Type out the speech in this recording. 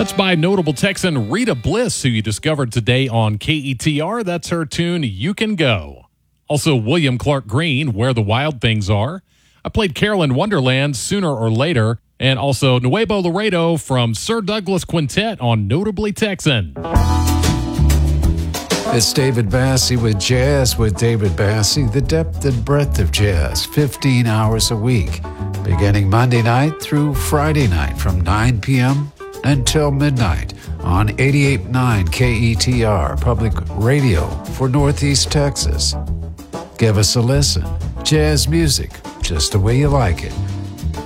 That's by notable Texan Rita Bliss, who you discovered today on KETR. That's her tune, You Can Go. Also, William Clark Green, Where the Wild Things Are. I played Carolyn Wonderland, Sooner or Later. And also Nuevo Laredo from Sir Douglas Quintet on Notably Texan. It's David Bassey with Jazz with David Bassey, the depth and breadth of jazz, 15 hours a week, beginning Monday night through Friday night from 9 p.m. until midnight on 88.9 KETR, public radio for Northeast Texas. Give us a listen. Jazz music, just the way you like it.